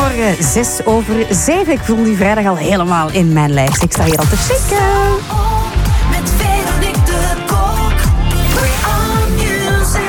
Goedemorgen, 6:06. Ik voel die vrijdag al helemaal in mijn lijf. Ik sta hier al te checken. Met Veronique de Kok. Bring music.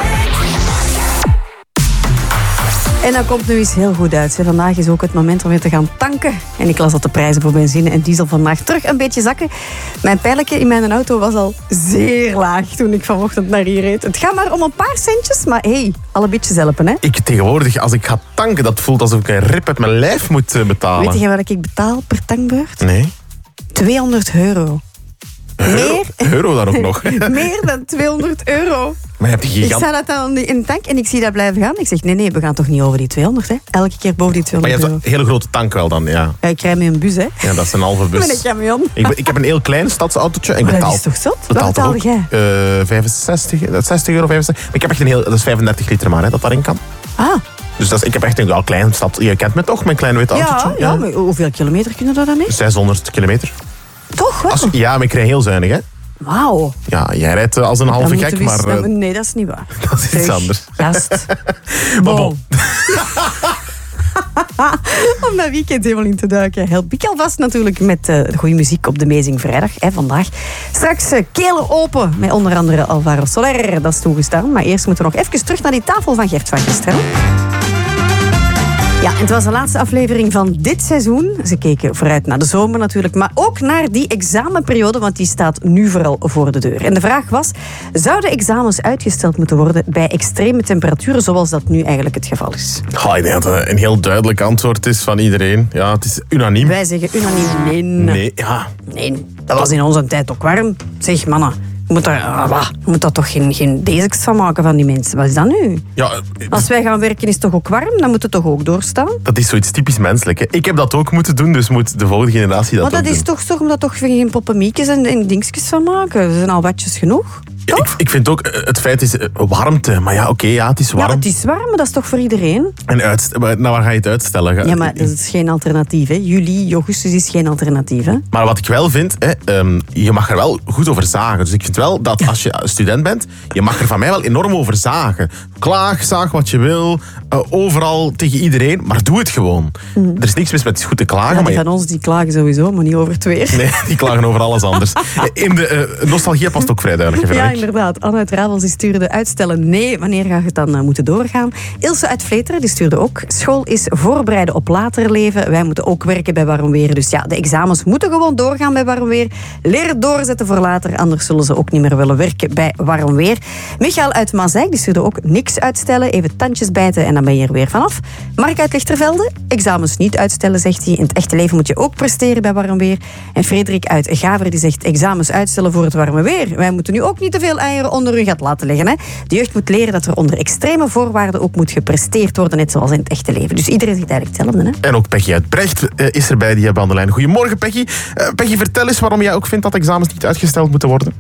En dat komt nu eens heel goed uit. Vandaag is ook het moment om weer te gaan tanken. En ik las dat de prijzen voor benzine en diesel vandaag terug een beetje zakken. Mijn pijletje in mijn auto was al zeer laag toen ik vanochtend naar hier reed. Het gaat maar om een paar centjes, maar hey, alle beetjes helpen, hè? Ik tegenwoordig, als ik ga tanken, dat voelt alsof ik een rip uit mijn lijf moet betalen. Weet je wat ik betaal per tankbeurt? Nee. €200. Meer? Euro daar ook nog. Meer dan €200. Maar je hebt die Ik gigant... sta dat dan in de tank en ik zie dat blijven gaan. Ik zeg, nee, we gaan toch niet over die 200, hè? Elke keer boven die €200. Maar je hebt een hele grote tank wel dan, ja. Ja, ik rij met een bus, hè? Ja, dat is een halve bus. Met een camion. Ik heb een heel klein stadsautootje. En ik Maar betaal, dat is toch zot? Wat betaal betaalde ook, jij? 65, dat is €60, 65. Maar ik heb echt een heel... Dat is 35 liter maar, hè, dat daarin kan. Ah, Dus ik heb echt een wel klein stad. Je kent me toch, mijn klein wit autootje? ja, maar hoeveel kilometer kunnen we daar dan mee? 600 kilometer. Toch wel? Ja, maar ik rij heel zuinig, hè. Wauw. Ja, jij rijdt als een halve gek, maar... Nee, dat is niet waar. dat is iets Zeg, anders. Gast. Maar bon. Om dat weekend helemaal in te duiken, help ik alvast natuurlijk met goede muziek op de Amazing Vrijdag. Vandaag straks kelen open met onder andere Alvaro Soler. Dat is toegestaan. Maar eerst moeten we nog even terug naar die tafel van Gert van gisteren. Ja, en het was de laatste aflevering van dit seizoen. Ze keken vooruit naar de zomer natuurlijk, maar ook naar die examenperiode, want die staat nu vooral voor de deur. En de vraag was, zouden examens uitgesteld moeten worden bij extreme temperaturen, zoals dat nu eigenlijk het geval is? Ik denk dat het een heel duidelijk antwoord is van iedereen. Ja, het is unaniem. Wij zeggen unaniem nee. Nee, ja. Nee, dat was in onze tijd ook warm. Zeg, mannen, je moet daar toch geen basics van maken van die mensen. Wat is dat nu? Ja, Als wij gaan werken is het toch ook warm? Dan moet het toch ook doorstaan? dat is zoiets typisch menselijk. Hè. Ik heb dat ook moeten doen, dus moet de volgende generatie dat Maar dat ook is doen. toch omdat toch geen poppemiekjes en dingetjes van maken. Er zijn al watjes genoeg. Ja, ik vind ook, het feit is warmte. Maar ja, oké, het is warm. Ja, het is warm, maar dat is toch voor iedereen? En maar waar ga je het uitstellen? Ja, maar dat is geen alternatief. Hè. Juli, augustus is geen alternatief. Hè. Maar wat ik wel vind, je mag er wel goed over zagen. Dus ik vind wel dat als je student bent, je mag er van mij wel enorm over zagen. Zaag wat je wil, overal tegen iedereen, maar doe het gewoon. Er is niks mis met goed te klagen. Ja, maar die van ons die klagen sowieso, maar niet over het weer. Nee, die klagen over alles anders. In de nostalgie past ook vrij duidelijk. Ja, Veronique. inderdaad. Anne uit Ravels die stuurde uitstellen nee. Wanneer gaat het dan moeten doorgaan? Ilse uit Vleteren die stuurde ook. School is voorbereiden op later leven. Wij moeten ook werken bij warm weer. Dus ja, de examens moeten gewoon doorgaan bij warm weer. Leren doorzetten voor later. Anders zullen ze ook niet meer willen werken bij warm weer. Michael uit Mazijk die stuurde ook niks uitstellen. Even tandjes bijten en dan ben je er weer vanaf. Mark uit Lichtervelde. Examens niet uitstellen, zegt hij. In het echte leven moet je ook presteren bij warm weer. En Frederik uit Gaver die zegt examens uitstellen voor het warme weer. Wij moeten nu ook niet te veel eieren onder hun gat laten liggen. Hè? De jeugd moet leren dat er onder extreme voorwaarden ook moet gepresteerd worden, net zoals in het echte leven. Dus iedereen zegt eigenlijk hetzelfde. Hè? En ook Peggy uit Brecht is erbij, die hebben aan de lijn. Goedemorgen, Peggy. Peggy, vertel eens waarom jij ook vindt dat examens niet uitgesteld moeten worden.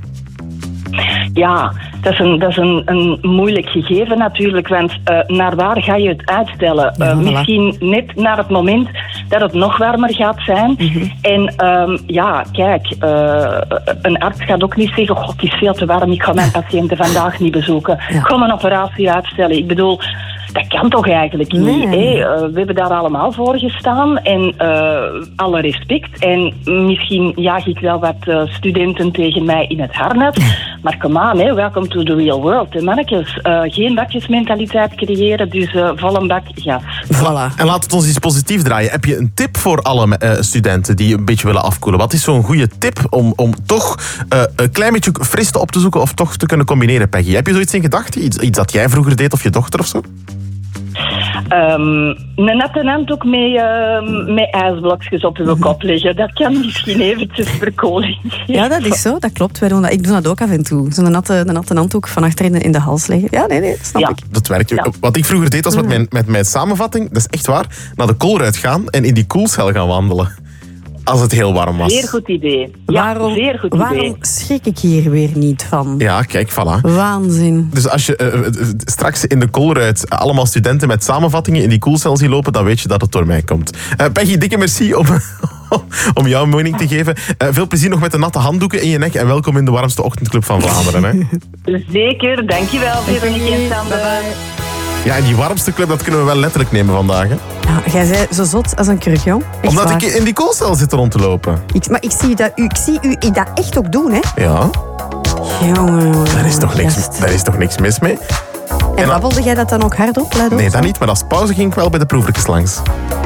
Ja, dat is een moeilijk gegeven natuurlijk, want naar waar ga je het uitstellen? Ja, voilà. Misschien net naar het moment dat het nog warmer gaat zijn. En kijk, een arts gaat ook niet zeggen, god, het is veel te warm, ik ga mijn patiënten vandaag niet bezoeken. Ja. Ik ga mijn operatie uitstellen. Ik bedoel, dat kan toch eigenlijk niet? Nee. We hebben daar allemaal voor gestaan en alle respect. En misschien jaag ik wel wat studenten tegen mij in het harnas. Maar come on, welcome to the real world. Hè, mannetjes. Geen bakjesmentaliteit creëren, dus vol een bak gas. Voilà. En laat het ons eens positief draaien. Heb je een tip voor alle studenten die een beetje willen afkoelen? Wat is zo'n goede tip om toch een klein beetje fris op te zoeken of toch te kunnen combineren, Peggy? Heb je zoiets in gedachten? Iets dat jij vroeger deed of je dochter of zo? Een natte handdoek met ijsblokjes op uw kop leggen. Dat kan misschien eventjes verkoling geven. Ja, dat is zo. Dat klopt. Wij doen dat. Ik doe dat ook af en toe. Zo'n natte handdoek van achter in de hals leggen. Ja, nee, snap ik. Dat werkt. Ja. Wat ik vroeger deed, was met mijn samenvatting, dat is echt waar, naar de koolruit gaan en in die koelcel gaan wandelen. Als het heel warm was. Zeer goed idee. Ja, zeer goed idee. Waarom schrik ik hier weer niet van? Ja, kijk, voilà. Waanzin. Dus als je straks in de koolruit allemaal studenten met samenvattingen in die koelcel ziet lopen, dan weet je dat het door mij komt. Peggy, dikke merci om jouw mening te geven. Veel plezier nog met de natte handdoeken in je nek en welkom in de warmste ochtendclub van Vlaanderen. Hè. Zeker, dankjewel Veronique en Sander. Bye-bye. Ja, en die warmste club, dat kunnen we wel letterlijk nemen vandaag. Hè? Ja, jij zei zo zot als een kurk, jong. Echt Omdat waar. ik in die koolcel zit rond te lopen. Maar ik zie u dat echt ook doen, hè? Ja, Jongen. daar is toch niks mis mee? En babbelde jij dat dan ook hardop, luidop? Nee, dat niet, maar als pauze ging ik wel bij de proevertjes langs.